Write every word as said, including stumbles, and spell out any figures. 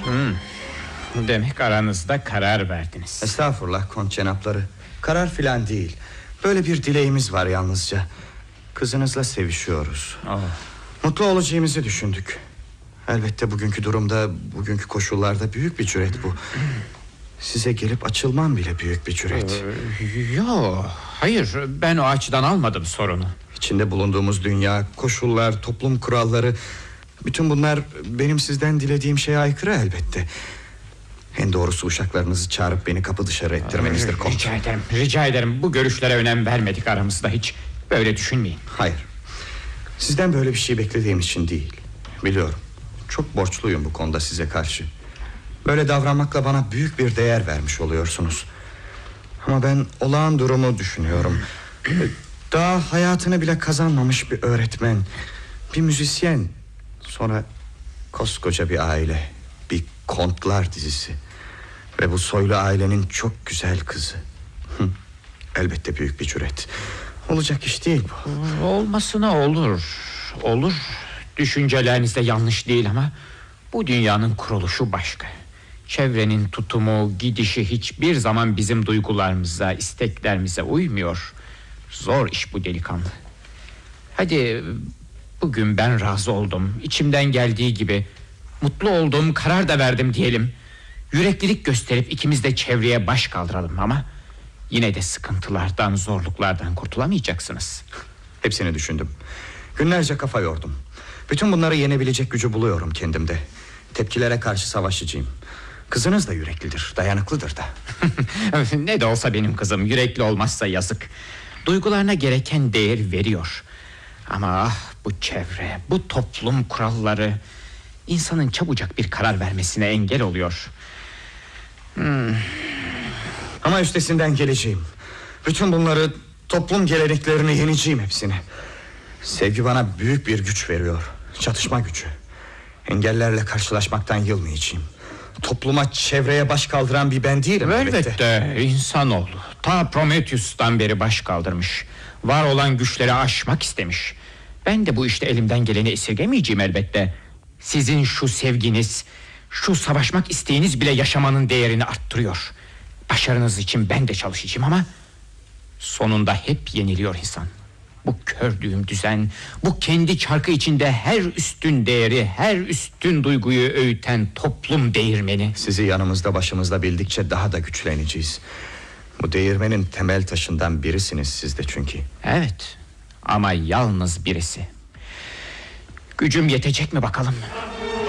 Hmm. Demek aranızda karar verdiniz. Estağfurullah kont cenapları. Karar filan değil. Böyle bir dileğimiz var yalnızca. Kızınızla sevişiyoruz. Oh. Mutlu olacağımızı düşündük. Elbette bugünkü durumda, bugünkü koşullarda büyük bir cüret bu. Size gelip açılmam bile büyük bir cüret. Ee, Yok, hayır, ben o açıdan almadım sorunu. İçinde bulunduğumuz dünya, koşullar, toplum kuralları, bütün bunlar benim sizden dilediğim şeye aykırı elbette. En doğrusu uşaklarınızı çağırıp beni kapı dışarı ettirmenizdir kont. Rica ederim, rica ederim. Bu görüşlere önem vermedik aramızda hiç. Böyle düşünmeyin. Hayır. Sizden böyle bir şey beklediğim için değil. Biliyorum. Çok borçluyum bu konuda size karşı. Böyle davranmakla bana büyük bir değer vermiş oluyorsunuz. Ama ben olağan durumu düşünüyorum. Daha hayatını bile kazanmamış bir öğretmen, bir müzisyen, sonra koskoca bir aile, bir kontlar dizisi ve bu soylu ailenin çok güzel kızı. Hı. Elbette büyük bir cüret. Olacak iş değil bu. Olmasına olur. Olur. Düşünceleriniz de yanlış değil ama bu dünyanın kuruluşu başka. Çevrenin tutumu, gidişi hiçbir zaman bizim duygularımıza, isteklerimize uymuyor. Zor iş bu delikanlı. Hadi bugün ben razı oldum. İçimden geldiği gibi mutlu oldum, karar da verdim diyelim. Yüreklilik gösterip ikimiz de çevreye baş kaldıralım ama yine de sıkıntılardan, zorluklardan kurtulamayacaksınız. Hepsini düşündüm. Günlerce kafa yordum. Bütün bunları yenebilecek gücü buluyorum kendimde. Tepkilere karşı savaşacağım. Kızınız da yüreklidir, dayanıklıdır da. Ne de olsa benim kızım yürekli olmazsa yazık. Duygularına gereken değer veriyor. Ama ah, bu çevre, bu toplum kuralları insanın çabucak bir karar vermesine engel oluyor. Hmm. Ama üstesinden geleceğim. Bütün bunları, toplum geleneklerini yeneceğim hepsini. Sevgi bana büyük bir güç veriyor. Çatışma gücü. Engellerle karşılaşmaktan yılmayacağım. Topluma, çevreye baş kaldıran bir ben değilim elbette. Elbette insanoğlu ta Prometheus'tan beri baş kaldırmış. Var olan güçleri aşmak istemiş. Ben de bu işte elimden geleni esirgemeyeceğim elbette. Sizin şu sevginiz, şu savaşmak isteğiniz bile yaşamanın değerini arttırıyor. Başarınız için ben de çalışacağım ama sonunda hep yeniliyor insan. Bu kördüğüm düzen, bu kendi çarkı içinde her üstün değeri, her üstün duyguyu öğüten toplum değirmeni. Sizi yanımızda başımızda bildikçe daha da güçleneceğiz. Bu değirmenin temel taşından birisiniz siz de çünkü. Evet, ama yalnız birisi. Gücüm yetecek mi bakalım?